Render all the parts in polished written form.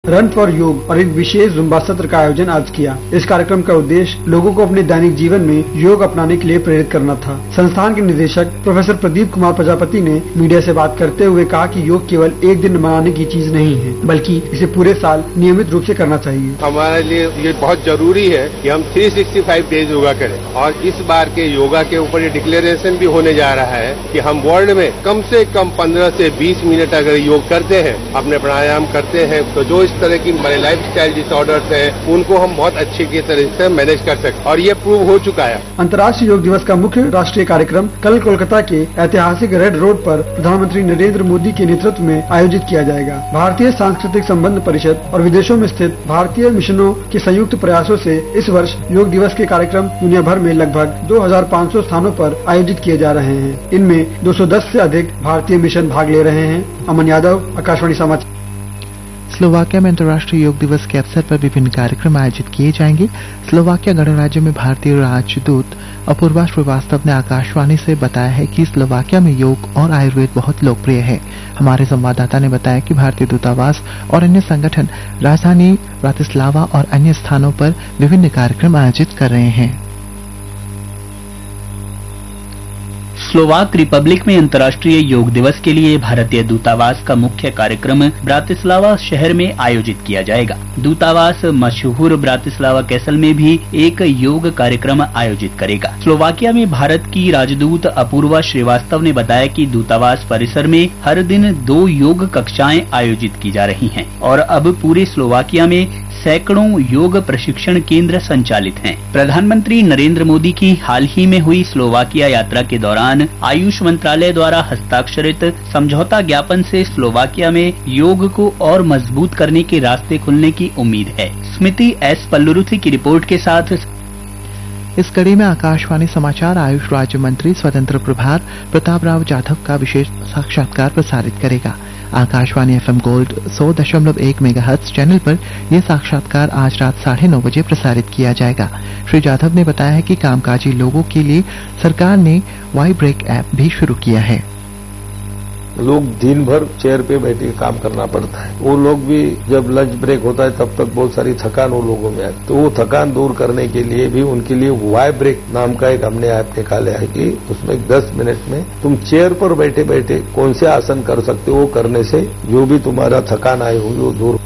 Run for योग और एक विशेष जुम्बा सत्र का आयोजन आज किया। इस कार्यक्रम का उद्देश्य लोगों को अपने दैनिक जीवन में योग अपनाने के लिए प्रेरित करना था। संस्थान के निदेशक प्रोफेसर प्रदीप कुमार प्रजापति ने मीडिया से बात करते हुए कहा कि योग केवल एक दिन मनाने की चीज नहीं है, बल्कि इसे पूरे साल नियमित रूप से करना चाहिए। हमारे लिए ये बहुत जरूरी है कि हम 365 डेज योगा करें और इस बार के योगा के ऊपर ये डिक्लेरेशन भी होने जा रहा है कि हम वर्ल्ड में कम से कम 15 से 20 मिनट अगर योग करते हैं, अपने प्राणायाम करते हैं, तो जो इस तरह की हमारे लाइफस्टाइल डिसऑर्डर्स हैं उनको हम बहुत अच्छे की तरह से मैनेज कर सकते और ये प्रूव हो चुका है। अंतर्राष्ट्रीय योग दिवस का मुख्य राष्ट्रीय कार्यक्रम कल कोलकाता के ऐतिहासिक रेड रोड पर प्रधानमंत्री नरेंद्र मोदी के नेतृत्व में आयोजित किया जाएगा। भारतीय सांस्कृतिक संबंध परिषद और विदेशों में स्थित भारतीय मिशनों के संयुक्त प्रयासों से इस वर्ष योग दिवस के कार्यक्रम दुनिया भर में लगभग 2500 स्थानों पर आयोजित किए जा रहे हैं। इनमें 210 से अधिक भारतीय मिशन भाग ले रहे हैं। अमन यादव, आकाशवाणी समाचार। स्लोवाकिया में अंतर्राष्ट्रीय योग दिवस के अवसर पर विभिन्न कार्यक्रम आयोजित किए जाएंगे। स्लोवाकिया गणराज्य में भारतीय राजदूत अपूर्वा श्रीवास्तव ने आकाशवाणी से बताया है कि स्लोवाकिया में योग और आयुर्वेद बहुत लोकप्रिय है। हमारे संवाददाता ने बताया कि भारतीय दूतावास और अन्य संगठन राजधानी ब्रातिस्लावा और अन्य स्थानों पर विभिन्न कार्यक्रम आयोजित कर रहे हैं। स्लोवाक रिपब्लिक में अंतर्राष्ट्रीय योग दिवस के लिए भारतीय दूतावास का मुख्य कार्यक्रम ब्रातिस्लावा शहर में आयोजित किया जाएगा। दूतावास मशहूर ब्रातिस्लावा कैसल में भी एक योग कार्यक्रम आयोजित करेगा। स्लोवाकिया में भारत की राजदूत अपूर्वा श्रीवास्तव ने बताया कि दूतावास परिसर में हर दिन 2 योग कक्षाएं आयोजित की जा रही हैं और अब पूरे स्लोवाकिया में सैकड़ों योग प्रशिक्षण केंद्र संचालित हैं। प्रधानमंत्री नरेंद्र मोदी की हाल ही में हुई स्लोवाकिया यात्रा के दौरान आयुष मंत्रालय द्वारा हस्ताक्षरित समझौता ज्ञापन से स्लोवाकिया में योग को और मजबूत करने के रास्ते खुलने की उम्मीद है। स्मृति एस पल्लुरुथी की रिपोर्ट के साथ इस कड़ी में आकाशवाणी समाचार आयुष राज्य मंत्री स्वतंत्र प्रभार प्रताप राव जाधव का विशेष साक्षात्कार प्रसारित करेगा। Akashvani FM gold 100.1 megahertz channel पर यह साक्षात्कार आज रात 9:30 बजे प्रसारित किया जाएगा। श्री जाधव ने बताया है कि कामकाजी लोगों के लिए सरकार ने वाई ब्रेक ऐप भी शुरू किया है। लोग दिन भर चेयर पे बैठे काम करना पड़ता है। वो लोग भी जब लंच ब्रेक होता है तब तक बहुत सारी थकान वो लोगों में आती, तो वो थकान दूर करने के लिए भी उनके लिए वाई ब्रेक नाम का एक हमने ऐप निकाला है कि उसमें 10 मिनट में तुम चेयर पर बैठे बैठे कौन से आसन कर सकते हो, वो करने से जो भी तुम्हारा थकान आई होगी वो दूर।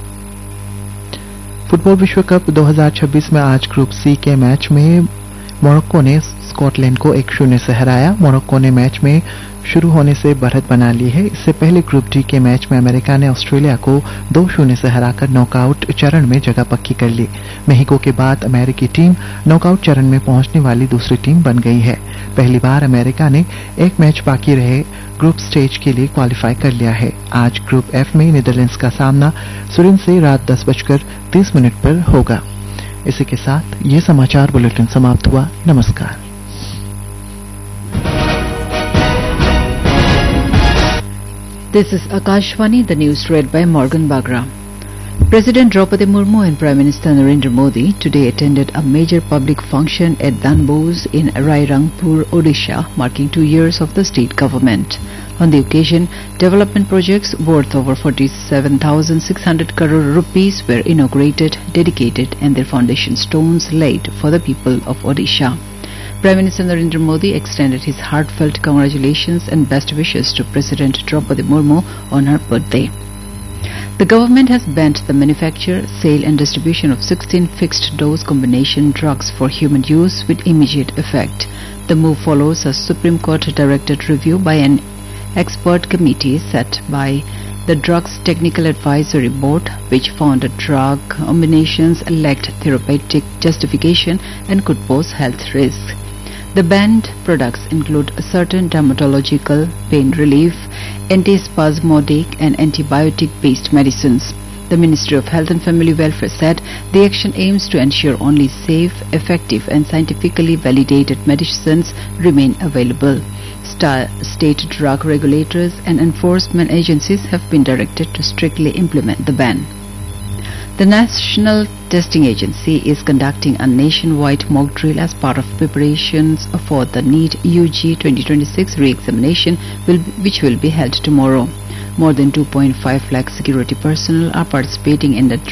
फुटबॉल विश्व कप 2026 में आज ग्रुप सी के मैच में मोरक्को ने स्कॉटलैंड को 1-0 से हराया। मोरक्को ने मैच में शुरू होने से बढ़त बना ली है। इससे पहले ग्रुप डी के मैच में अमेरिका ने ऑस्ट्रेलिया को 2-0 से हराकर नॉकआउट चरण में जगह पक्की कर ली। मेक्सिको के बाद अमेरिकी टीम नॉकआउट चरण में पहुंचने वाली दूसरी टीम बन गई है। पहली बार अमेरिका ने एक मैच बाकी रहे ग्रुप स्टेज के लिए क्वालिफाई कर लिया है। आज ग्रुप एफ में नीदरलैंड्स का सामना सुरिन से रात 10:30 पर होगा। इसी के साथ ये समाचार बुलेटिन समाप्त हुआ। नमस्कार। This is Akashvani, the news read by Morgan Bagra. President Draupadi Murmu and Prime Minister Narendra Modi today attended a major public function at Danbose in Rairangpur, Odisha, marking 2 years of the state government. On the occasion, development projects worth over 47,600 crore rupees were inaugurated, dedicated, and their foundation stones laid for the people of Odisha. Prime Minister Narendra Modi extended his heartfelt congratulations and best wishes to President Draupadi Murmu on her birthday. The government has banned the manufacture, sale and distribution of 16 fixed-dose combination drugs for human use with immediate effect. The move follows a Supreme Court directed review by an expert committee set by the Drugs Technical Advisory Board, which found the drug combinations lacked therapeutic justification and could pose health risks. The banned products include certain dermatological, pain relief, antispasmodic and antibiotic-based medicines. The Ministry of Health and Family Welfare said the action aims to ensure only safe, effective and scientifically validated medicines remain available. State drug regulators and enforcement agencies have been directed to strictly implement the ban. The National Testing Agency is conducting a nationwide mock drill as part of preparations for the NEET UG 2026 re-examination, which will be held tomorrow. More than 2.5 lakh security personnel are participating in the